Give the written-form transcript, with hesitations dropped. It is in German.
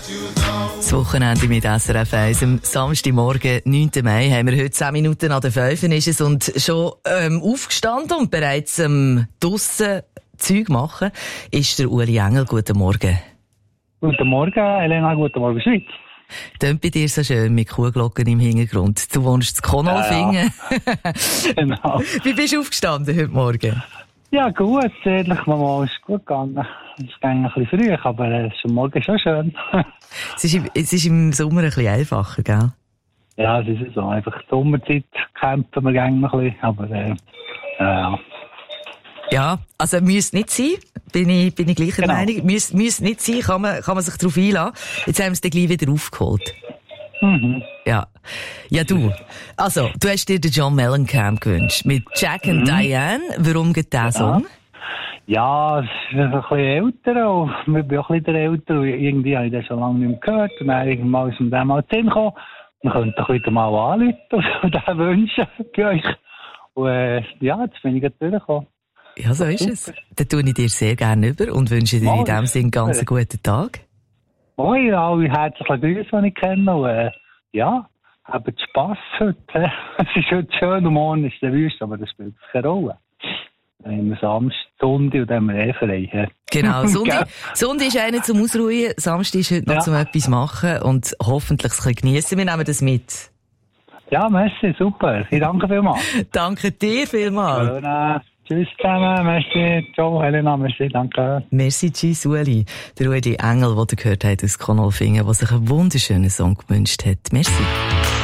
Das Wochenende mit SRF 1. Am Samstagmorgen, 9. Mai, haben wir heute 10 Minuten an der 5 ist es und schon aufgestanden und bereits draussen Zeug machen, ist der Uli Engel. Guten Morgen. Guten Morgen, Elena. Guten Morgen, Schweiz. Tönt bei dir so schön mit Kuhglocken im Hintergrund. Du wohnst in Konolfingen. Ja. Genau. Wie bist du aufgestanden heute Morgen? Ja, gut. Ehrlich, Mama, ist gut gegangen. Es ging ein bisschen früh, aber es ist am Morgen schon schön. Es ist im Sommer ein bisschen einfacher, gell? Ja, es ist so. Einfach die Sommerzeit kämpfen wir gerne ein bisschen, aber ja. Ja, also müsste nicht sein, bin ich gleicher Genau. Meinung. Müsste nicht sein, kann man sich darauf einlassen. Jetzt haben wir es dann gleich wieder aufgeholt. Mhm. Ja. Ja, du. Also, du hast dir den John Mellencamp gewünscht. Mit Jack und Diane. Warum geht der Song? Ja, es ist ein bisschen älter und ich bin auch ein bisschen älter und irgendwie habe ich das schon lange nicht mehr gehört und dann irgendwann ist mir der mal zu Sinn gekommen. Man könnte doch wieder mal anrufen und den wünschen bei euch. Und ja, jetzt bin ich gerade durchgekommen. Ja, so ist es. Dann tue ich dir sehr gerne über und wünsche dir in diesem Sinne ganz einen guten Tag. Moin, alle herzlichen Grüße, die ich kenne. Und ja, habt Spass heute. Es ist heute schön und morgen ist der Wüste, aber das spielt keine Rolle. Dann haben wir Samstag, Sonntag und dann haben wir frei. Genau, Sonntag ist einer zum Ausruhen, Samstag ist heute noch zum etwas machen und hoffentlich es geniessen. Wir nehmen das mit. Ja, merci, super. Ich danke vielmals. Danke dir vielmals. Tschüss zusammen, merci. Ciao, Helena, merci, danke. Merci, tschüss, Uli. Der Uli Engel, den du gehört hast aus Konolfingen, der sich einen wunderschönen Song gewünscht hat. Merci.